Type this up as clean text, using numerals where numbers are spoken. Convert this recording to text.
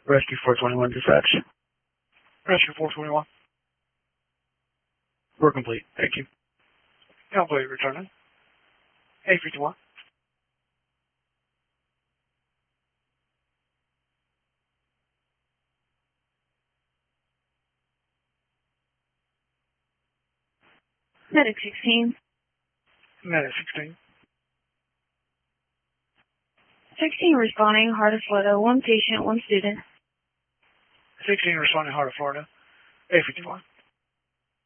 Rescue 421 dispatch. Rescue 421. We're complete. Thank you. Complete returning. 851. Medic 16. Medic 16. 16 responding, Heart of Florida, one patient, one student. 16 responding, Heart of Florida. 851.